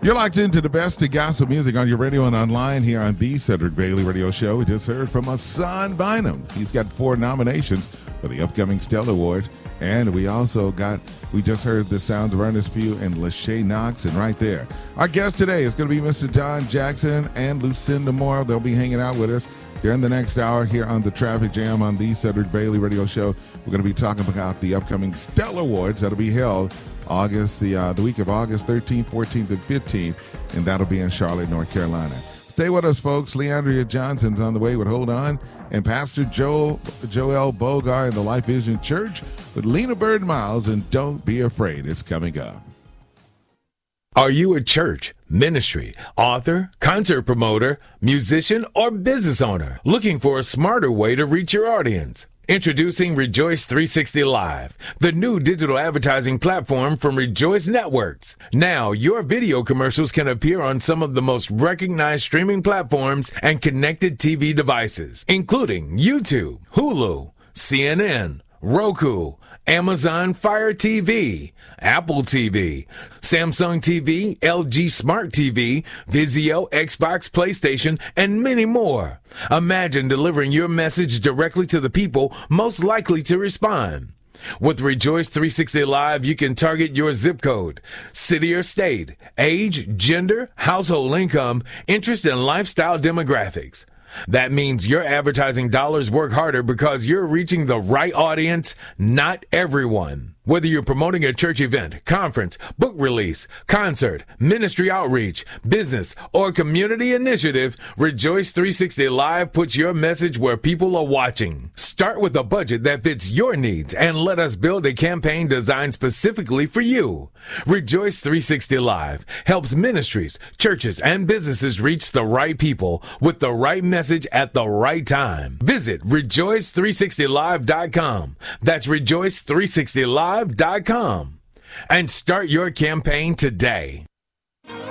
You're locked into the best of gospel music on your radio and online here on the Cedric Bailey Radio Show. We just heard from Hassan Bynum. He's got 4 nominations for the upcoming Stellar Awards. And we just heard the sounds of Ernest Pugh and Lachey Knox. And right there, our guest today is going to be Mr. John Jackson and Lucinda Moore. They'll be hanging out with us during the next hour here on the Traffic Jam on the Cedric Bailey Radio Show. We're going to be talking about the upcoming Stellar Awards that'll be held the week of August 13th, 14th, and 15th, and that'll be in Charlotte, North Carolina. Stay with us, folks. Leandria Johnson's on the way with Hold On, and Pastor Joel Bogar in the Life Vision Church with Lena Bird Miles and Don't Be Afraid. It's coming up. Are you a church, ministry, author, concert promoter, musician, or business owner looking for a smarter way to reach your audience? Introducing Rejoice 360 Live, the new digital advertising platform from Rejoice Networks. Now, your video commercials can appear on some of the most recognized streaming platforms and connected TV devices, including YouTube, Hulu, CNN, Roku, Amazon Fire TV, Apple TV, Samsung TV, LG Smart TV, Vizio, Xbox, PlayStation, and many more. Imagine delivering your message directly to the people most likely to respond. With Rejoice 360 Live, you can target your zip code, city or state, age, gender, household income, interest, and lifestyle demographics. That means your advertising dollars work harder because you're reaching the right audience, not everyone. Whether you're promoting a church event, conference, book release, concert, ministry outreach, business, or community initiative, Rejoice 360 Live puts your message where people are watching. Start with a budget that fits your needs and let us build a campaign designed specifically for you. Rejoice 360 Live helps ministries, churches, and businesses reach the right people with the right message at the right time. Visit rejoice360live.com. That's rejoice360live.com and start your campaign today.